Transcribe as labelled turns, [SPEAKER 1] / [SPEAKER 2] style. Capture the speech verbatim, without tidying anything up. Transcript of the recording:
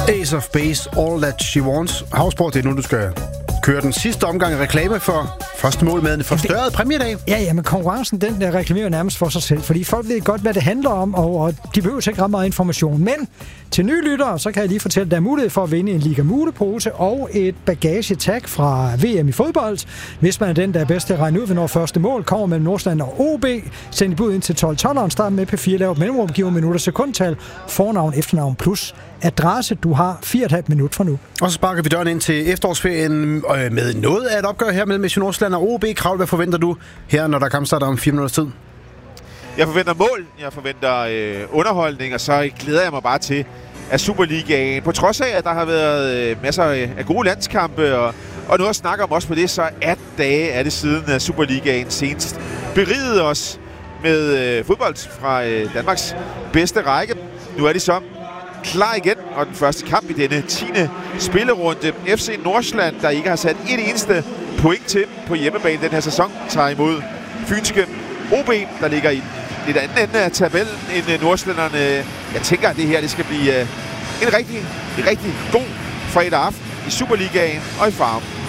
[SPEAKER 1] Ace of Base, All That She Wants. Havsport, det er nu, du skal køre den sidste omgang reklame for første mål med en forstørret præmiedag.
[SPEAKER 2] Ja, ja, men konkurrencen, den der reklamerer nærmest for sig selv, fordi folk ved godt, hvad det handler om, og, og de behøver ikke ret meget information. Men til nye lyttere, så kan jeg lige fortælle, at der er mulighed for at vinde en Liga Mule-pose og et bagagetag fra V M i fodbold. Hvis man er den, der er bedst til at regne ud, hvornår første mål kommer mellem Nordsjælland og O B, send et bud ind til tolv tolv, start med P fire, lav et mellemrum, giver minutter, sekundtal, fornavn, efternavn plus adresse. Du har fire og et halvt minut fra nu.
[SPEAKER 1] Og så sparker vi døren ind til efterårsferien øh, med noget af et opgør her mellem Nordsjælland og O B. Krav, hvad forventer du her, når der kampstarter om fire minutters tid?
[SPEAKER 3] Jeg forventer mål, jeg forventer øh, underholdning, og så glæder jeg mig bare til, at Superligaen, på trods af, at der har været øh, masser af gode landskampe, og, og noget at snakke om også på det, så atten dage er det siden, at Superligaen senest berigede os med øh, fodbold fra øh, Danmarks bedste række. Nu er de så klar igen, og den første kamp i denne tiende spillerunde. F C Nordsjælland, der ikke har sat et eneste point til på hjemmebane den her sæson, tager imod fynske O B, der ligger i lidt anden ende af tabellen end nordsjællænderne. Jeg tænker, at det her det skal blive en rigtig, en rigtig god fredag aften i Superligaen og i Farum.